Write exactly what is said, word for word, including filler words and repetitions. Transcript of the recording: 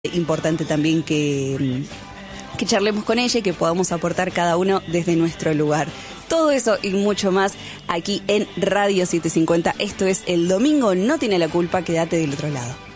Importante también que, que charlemos con ella y que podamos aportar cada uno desde nuestro lugar. Todo eso y mucho más aquí en Radio setecientos cincuenta. Esto es El Domingo No Tiene la Culpa. Quédate del otro lado.